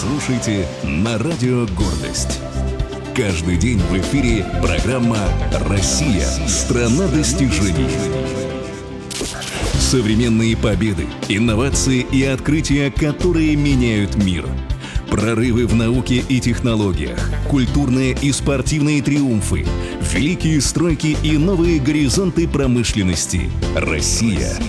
слушайте на радио «Гордость». Каждый день в эфире программа «Россия. Страна достижений». Современные победы, инновации и открытия, которые меняют мир. Прорывы в науке и технологиях, культурные и спортивные триумфы, великие стройки и новые горизонты промышленности. Россия